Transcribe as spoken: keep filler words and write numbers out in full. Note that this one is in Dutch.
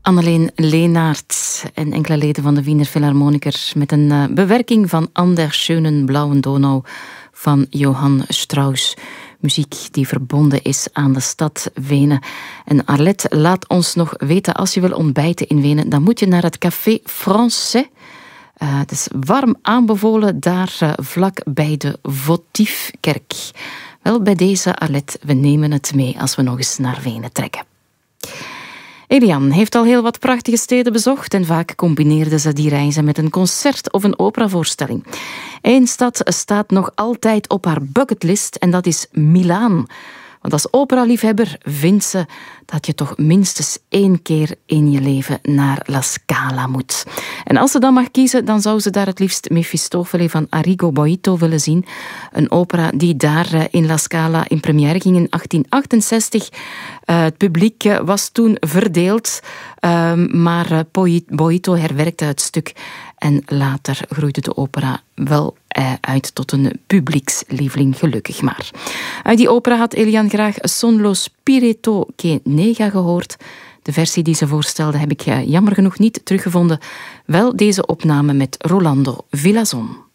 Anneleen Leenaert en enkele leden van de Wiener Philharmoniker met een uh, bewerking van An der schönen blauen Donau van Johann Strauss. Muziek die verbonden is aan de stad Wenen. En Arlette laat ons nog weten, als je wil ontbijten in Wenen, dan moet je naar het Café Français. Uh, het is warm aanbevolen daar uh, vlak bij de Votiefkerk. Wel, bij deze Arlette, we nemen het mee als we nog eens naar Wenen trekken. Eliane heeft al heel wat prachtige steden bezocht en vaak combineerde ze die reizen met een concert of een operavoorstelling. Eén stad staat nog altijd op haar bucketlist en dat is Milaan. Want als operaliefhebber vindt ze dat je toch minstens één keer in je leven naar La Scala moet. En als ze dan mag kiezen, dan zou ze daar het liefst Mefistofele van Arrigo Boito willen zien. Een opera die daar in La Scala in première ging in achttien achtenzestig. Uh, het publiek was toen verdeeld, uh, maar Boito herwerkte het stuk. En later groeide de opera wel uh, uit tot een publiekslieveling, gelukkig maar. Uit die opera had Eliane graag Son lo spirito che nega gehoord. De versie die ze voorstelde heb ik uh, jammer genoeg niet teruggevonden. Wel deze opname met Rolando Villazon.